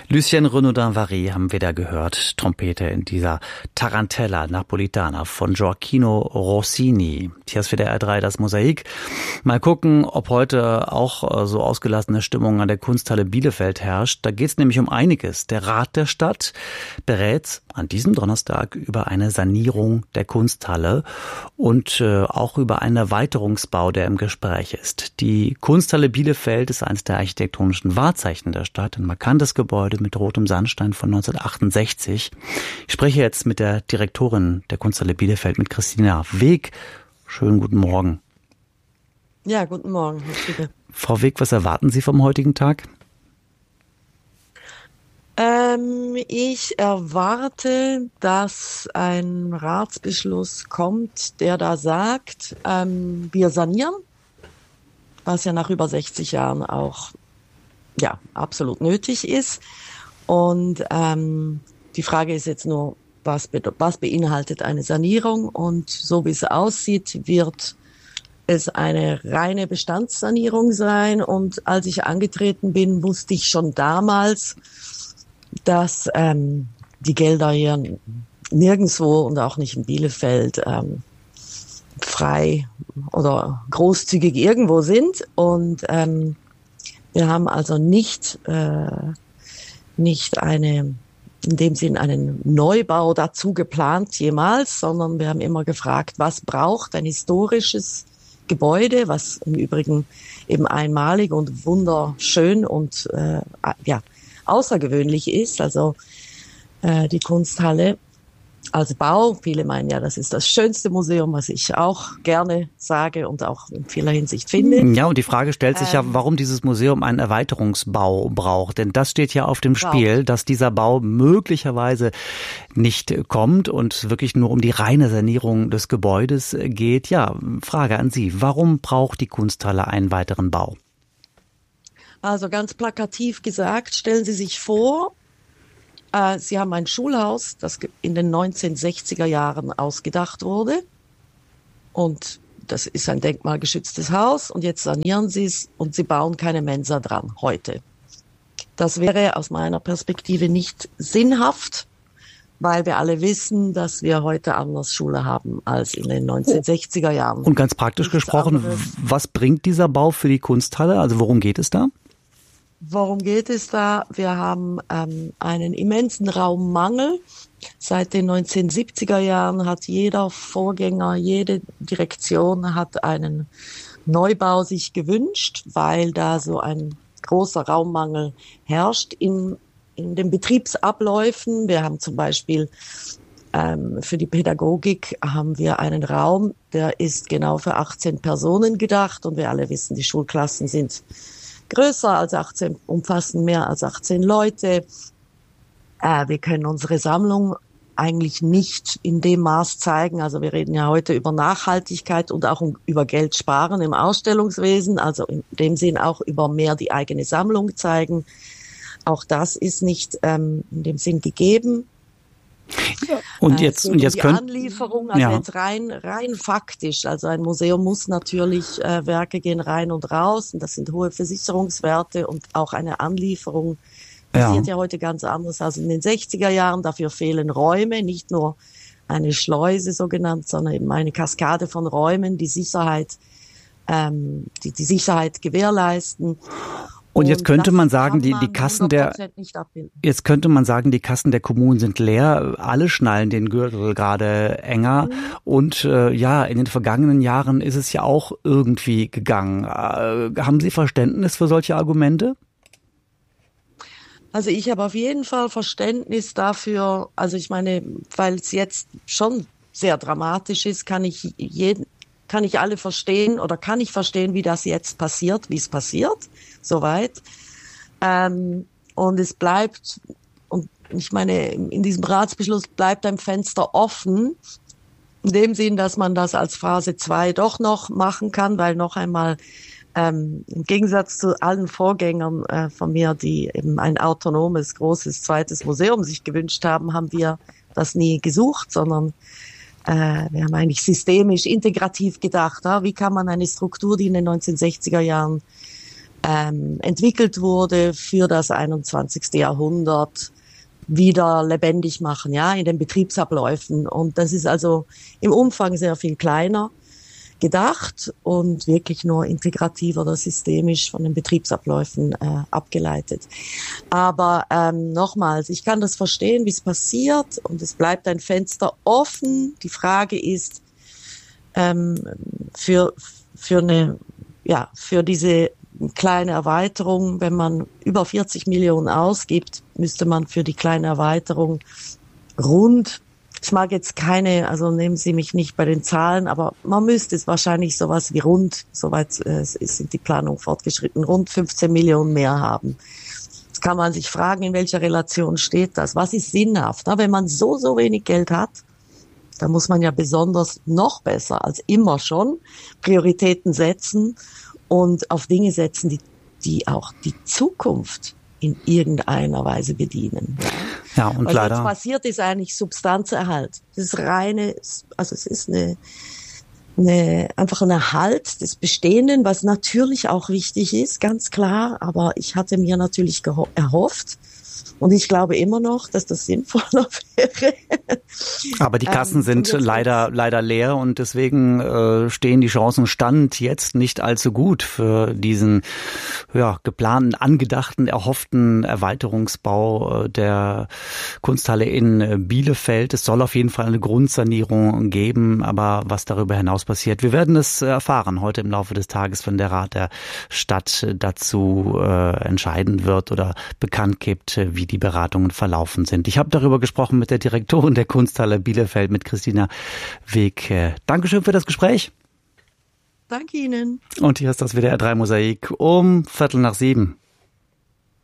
Lucien Renaudin-Vary haben wir da gehört, Trompete in dieser Tarantella Napolitana von Gioacchino Rossini. Hier ist WDR 3 das Mosaik. Mal gucken, ob heute auch so ausgelassene Stimmung an der Kunsthalle Bielefeld herrscht. Da geht es nämlich um einiges. Der Rat der Stadt berät an diesem Donnerstag über eine Sanierung der Kunsthalle und auch über einen Erweiterungsbau, der im Gespräch ist. Die Kunsthalle Bielefeld ist eines der architektonischen Wahrzeichen der Stadt, ein markantes Gebäude mit rotem Sandstein von 1968. Ich spreche jetzt mit der Direktorin der Kunsthalle Bielefeld, mit Christina Weg. Schönen guten Morgen. Ja, guten Morgen. Bitte. Frau Weg, was erwarten Sie vom heutigen Tag? Ich erwarte, dass ein Ratsbeschluss kommt, der da sagt, wir sanieren, was ja nach über 60 Jahren auch absolut nötig ist. Und die Frage ist jetzt nur, was beinhaltet eine Sanierung? Und so wie es aussieht, wird es eine reine Bestandssanierung sein. Und als ich angetreten bin, wusste ich schon damals, dass die Gelder hier nirgendwo und auch nicht in Bielefeld frei oder großzügig irgendwo sind. Und wir haben also nicht in dem Sinn einen Neubau dazu geplant jemals, sondern wir haben immer gefragt, was braucht ein historisches Gebäude, was im Übrigen eben einmalig und wunderschön und außergewöhnlich ist. Also die Kunsthalle als Bau, viele meinen ja, das ist das schönste Museum, was ich auch gerne sage und auch in vieler Hinsicht finde. Ja, und die Frage stellt sich ja, warum dieses Museum einen Erweiterungsbau braucht. Denn das steht ja auf dem Spiel, dass dieser Bau möglicherweise nicht kommt und wirklich nur um die reine Sanierung des Gebäudes geht. Ja, Frage an Sie, warum braucht die Kunsthalle einen weiteren Bau? Also ganz plakativ gesagt, stellen Sie sich vor, Sie haben ein Schulhaus, das in den 1960er Jahren ausgedacht wurde. Und das ist ein denkmalgeschütztes Haus. Und jetzt sanieren Sie es und Sie bauen keine Mensa dran heute. Das wäre aus meiner Perspektive nicht sinnhaft, weil wir alle wissen, dass wir heute anders Schule haben als in den 1960er Jahren. Und ganz praktisch gesprochen, was bringt dieser Bau für die Kunsthalle? Also worum geht es da? Worum geht es da? Wir haben einen immensen Raummangel. Seit den 1970er Jahren hat jeder Vorgänger, jede Direktion hat einen Neubau sich gewünscht, weil da so ein großer Raummangel herrscht in den Betriebsabläufen. Wir haben zum Beispiel für die Pädagogik haben wir einen Raum, der ist genau für 18 Personen gedacht und wir alle wissen, die Schulklassen sind größer als 18, umfassen mehr als 18 Leute. Wir können unsere Sammlung eigentlich nicht in dem Maß zeigen. Also wir reden ja heute über Nachhaltigkeit und auch über Geld sparen im Ausstellungswesen. Also in dem Sinn auch über mehr die eigene Sammlung zeigen. Auch das ist nicht in dem Sinn gegeben. Ja. Und jetzt die Anlieferung, also jetzt rein faktisch. Also ein Museum muss natürlich, Werke gehen rein und raus und das sind hohe Versicherungswerte und auch eine Anlieferung passiert ja heute ganz anders als in den 60er Jahren. Dafür fehlen Räume, nicht nur eine Schleuse so genannt, sondern eben eine Kaskade von Räumen, die Sicherheit, die Sicherheit gewährleisten. Und jetzt könnte man sagen, die Kassen der Kommunen sind leer. Alle schnallen den Gürtel gerade enger. Und in den vergangenen Jahren ist es ja auch irgendwie gegangen. Haben Sie Verständnis für solche Argumente? Also ich habe auf jeden Fall Verständnis dafür. Also ich meine, weil es jetzt schon sehr dramatisch ist, kann ich alle verstehen oder kann ich verstehen, wie das jetzt passiert, wie es passiert, soweit. Und es bleibt, und ich meine, in diesem Ratsbeschluss bleibt ein Fenster offen, in dem Sinn, dass man das als Phase 2 doch noch machen kann, weil noch einmal im Gegensatz zu allen Vorgängern von mir, die eben ein autonomes, großes, zweites Museum sich gewünscht haben, haben wir das nie gesucht, sondern wir haben eigentlich systemisch, integrativ gedacht. Wie kann man eine Struktur, die in den 1960er Jahren entwickelt wurde für das 21. Jahrhundert, wieder lebendig machen, ja, in den Betriebsabläufen. Und das ist also im Umfang sehr viel kleiner gedacht und wirklich nur integrativ oder systemisch von den Betriebsabläufen abgeleitet. Aber nochmals, ich kann das verstehen, wie es passiert, und es bleibt ein Fenster offen. Die Frage ist, für diese kleine Erweiterung, wenn man über 40 Millionen ausgibt, müsste man für die kleine Erweiterung rund, ich mag jetzt keine, also nehmen Sie mich nicht bei den Zahlen, aber man müsste es wahrscheinlich sowas wie soweit sind die Planungen fortgeschritten, rund 15 Millionen mehr haben. Jetzt kann man sich fragen, in welcher Relation steht das? Was ist sinnhaft? Wenn man so wenig Geld hat, dann muss man ja besonders noch besser als immer schon Prioritäten setzen und auf Dinge setzen, die auch die Zukunft in irgendeiner Weise bedienen. Ja, und was leider jetzt passiert, ist eigentlich Substanzerhalt. Das ist es ist einfach ein Erhalt des Bestehenden, was natürlich auch wichtig ist, ganz klar. Aber ich hatte mir natürlich erhofft, und ich glaube immer noch, dass das sinnvoller wäre. Aber die Kassen sind leider leer, und deswegen stehen die Chancen Stand jetzt nicht allzu gut für diesen geplanten, angedachten, erhofften Erweiterungsbau der Kunsthalle in Bielefeld. Es soll auf jeden Fall eine Grundsanierung geben, aber was darüber hinaus passiert, wir werden es erfahren heute im Laufe des Tages, wenn der Rat der Stadt dazu entscheiden wird oder bekannt gibt, wie die Beratungen verlaufen sind. Ich habe darüber gesprochen mit der Direktorin der Kunsthalle Bielefeld, mit Christina Weg. Dankeschön für das Gespräch. Danke Ihnen. Und hier ist das WDR 3 Mosaik um 6:15.